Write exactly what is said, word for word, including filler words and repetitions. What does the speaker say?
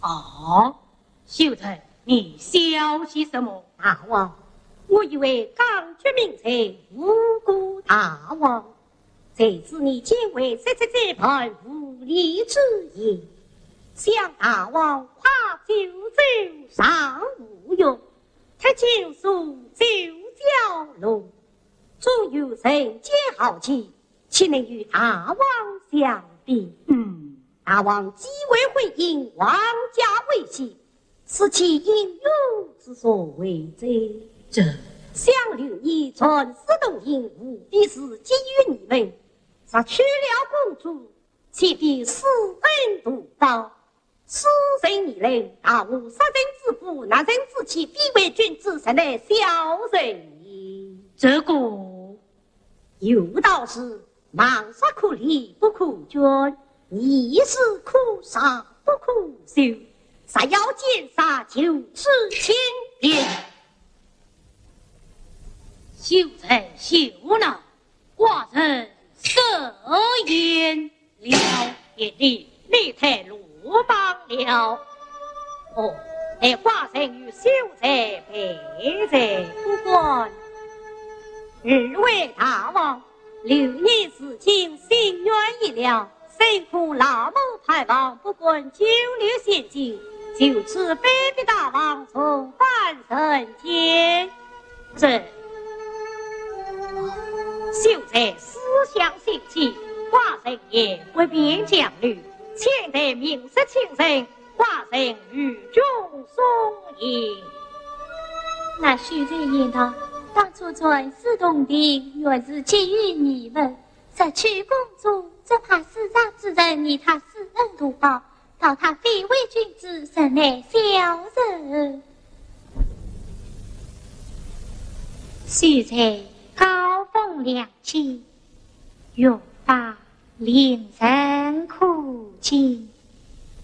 哦，秀才，你消息什么？ 大王，我以为刚决名臣无辜大王，这次你竟为设置这盘无理之言，想大王夸九州尚无用，他尽数九角龙，终有人间豪气，岂能与大王相比？ 嗯， 大王既未回应王家威胁，此其应有之所为者。 这想留你存世动听，务必是给予你们，杀去了公主，岂必私人独刀？此人你人，大无杀人之父，拿人之妻，必为君子生的小人也。 这个有道是：忙杀可立，不可捐；一时可杀，不可休。杀要见杀，就此千变。 秀才秀呢，寡人设言了，也你你太鲁莽了。哦，那寡人与秀才陪在不管。 日为大王，六年事情心愿已了，辛苦老某派王不管九六献金，就此卑鄙大王从凡人间。 这秀才思想兴起，寡人也不便讲虑，前代名士亲人，寡人与众松也。 那秀才言道：当初传世洞庭，原是给予你们，杀去公主，只怕世上之人以他私恩图报，到他非为君子，实乃小人。秀才高风亮气，欲发令人苦情。